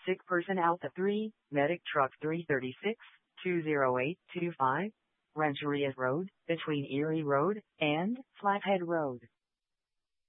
Sick person Alpha 3, Medic Truck 336, 20825, Rancheria Road, between Erie Road and Flathead Road.